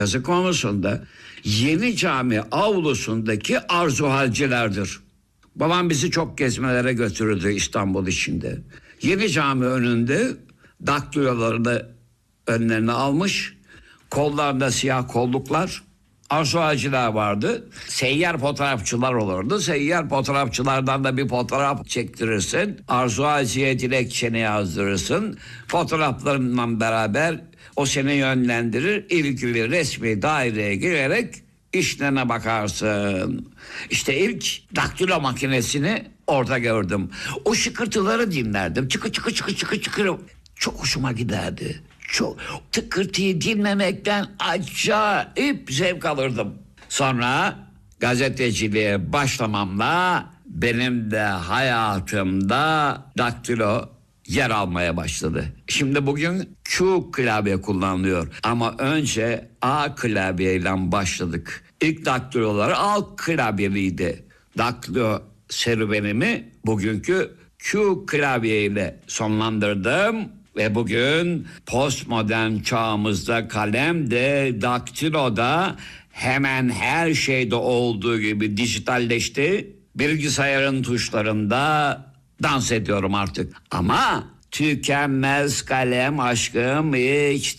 yazı konusunda Yeni Cami avlusundaki Arzu Halcilerdir. Babam bizi çok gezmelere götürürdü İstanbul içinde. Yeni Cami önünde daktilolarını önlerine almış, kollarında siyah kolluklar, Arzu Halciler vardı. Seyyar fotoğrafçılar olurdu. Seyyar fotoğrafçılardan da bir fotoğraf çektirirsin. Arzu Halci'ye dilekçeni yazdırırsın. Fotoğraflarından beraber o seni yönlendirir. İlgili resmi daireye girerek işlerine bakarsın. İşte ilk daktilo makinesini orada gördüm. O şıkırtıları dinlerdim. Çıkı çıkı çıkı çıkı çıkı. Çok hoşuma giderdi. Çok tıkırtıyı dinlemekten acayip zevk alırdım. Sonra gazeteciliğe başlamamla benim de hayatımda daktilo yer almaya başladı. Şimdi bugün Q klavye kullanılıyor ama önce A klavyeyle başladık. İlk daktilolar A klavyeliydi. Daktilo serüvenimi bugünkü Q klavyeyle sonlandırdım. Ve bugün postmodern çağımızda kalem de daktilo da hemen her şeyde olduğu gibi dijitalleşti. Bilgisayarın tuşlarında dans ediyorum artık. Ama tükenmez kalem aşkım hiç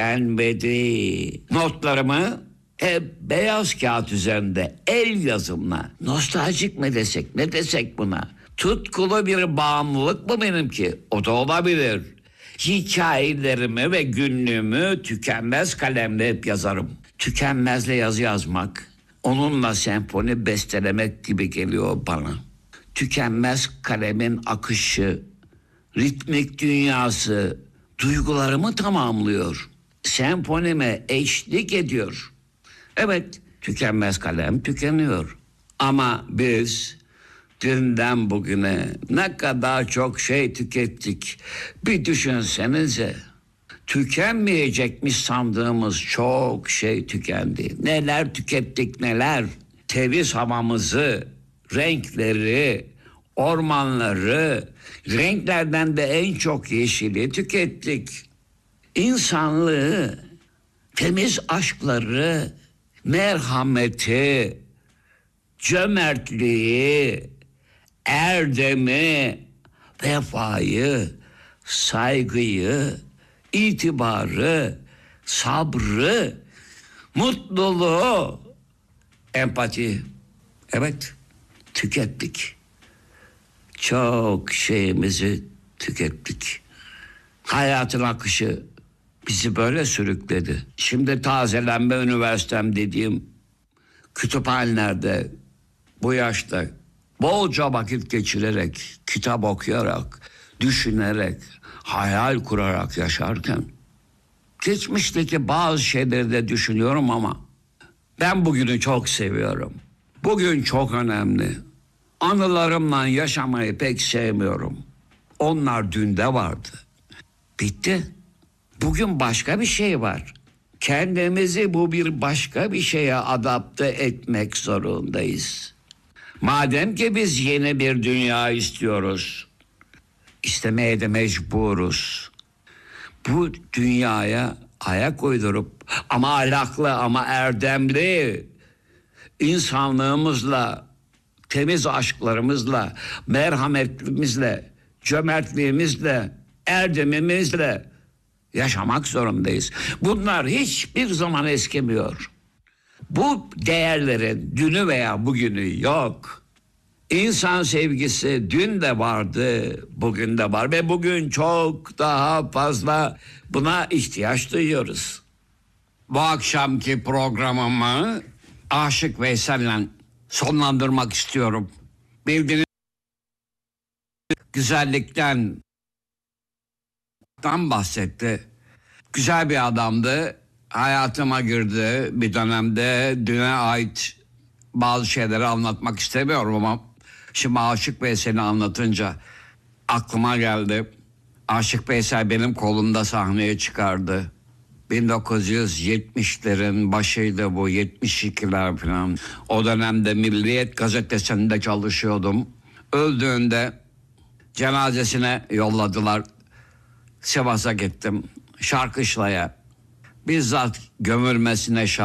tükenmedi. Notlarımı hep beyaz kağıt üzerinde el yazımla. Nostaljik mi desek, ne desek buna? Tutkulu bir bağımlılık mı benimki? O da olabilir. Hikayelerimi ve günlüğümü tükenmez kalemle hep yazarım. Tükenmezle yazı yazmak, onunla senfoni bestelemek gibi geliyor bana. Tükenmez kalemin akışı, ritmik dünyası duygularımı tamamlıyor. Senfonime eşlik ediyor. Evet, tükenmez kalem tükeniyor. Ama biz dünden bugüne ne kadar çok şey tükettik. Bir düşünsenize. Tükenmeyecekmiş sandığımız çok şey tükendi. Neler tükettik neler. Temiz havamızı, renkleri, ormanları, renklerden de en çok yeşili tükettik. İnsanlığı, temiz aşkları, merhameti, cömertliği, erdemi, vefayı, saygıyı, itibarı, sabrı, mutluluğu, empati. Evet, tükettik. Çok şeyimizi tükettik. Hayatın akışı bizi böyle sürükledi. Şimdi tazelenme üniversitem dediğim kütüphanelerde bu yaşta bolca vakit geçirerek, kitap okuyarak, düşünerek, hayal kurarak yaşarken geçmişteki bazı şeyleri de düşünüyorum ama ben bugünü çok seviyorum. Bugün çok önemli. Anılarımla yaşamayı pek sevmiyorum. Onlar dünde vardı. Bitti. Bugün başka bir şey var. Kendimizi bu bir başka bir şeye adapte etmek zorundayız. Madem ki biz yeni bir dünya istiyoruz, istemeye de mecburuz. Bu dünyaya ayak uydurup ama ahlaklı ama erdemli insanlığımızla, temiz aşklarımızla, merhametimizle, cömertliğimizle, erdemimizle yaşamak zorundayız. Bunlar hiçbir zaman eskimiyor. Bu değerlerin dünü veya bugünü yok. İnsan sevgisi dün de vardı, bugün de var ve bugün çok daha fazla buna ihtiyaç duyuyoruz. Bu akşamki programımı Aşık Veysel'le sonlandırmak istiyorum. Bildiğiniz güzellikten bahsetti. Güzel bir adamdı. Hayatıma girdi bir dönemde. Düne ait bazı şeyleri anlatmak istemiyorum ama şimdi Aşık Veysel'i anlatınca aklıma geldi. Aşık Veysel benim kolumda sahneye çıkardı. 1970'lerin başıydı bu, 72'ler falan. O dönemde Milliyet gazetesinde çalışıyordum. Öldüğünde cenazesine yolladılar. Sivas'a gittim. Şarkışla'ya. bizzat gömülmesine şahit